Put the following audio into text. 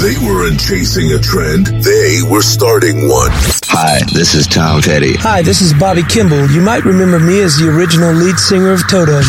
They weren't chasing a trend. They were starting one. Hi, this is Tom Petty. Hi, this is Bobby Kimball. You might remember me as the original lead singer of Toto.